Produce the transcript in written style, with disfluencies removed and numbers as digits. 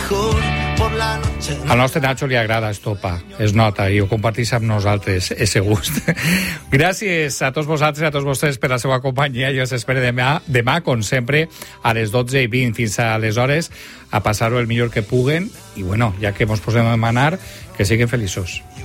mejor por la noche. Al nostre Nacho li agrada estopa, es nota, i ho compartís amb nosaltres, ese gust. Gràcies a tots vosaltres i a tots vostès per la seva companyia. Jo us espero demà, com sempre, a les 12:20. Fins aleshores, a passar-ho el millor que puguen. I, bueno, ja que ens posem a demanar, que siguin feliços.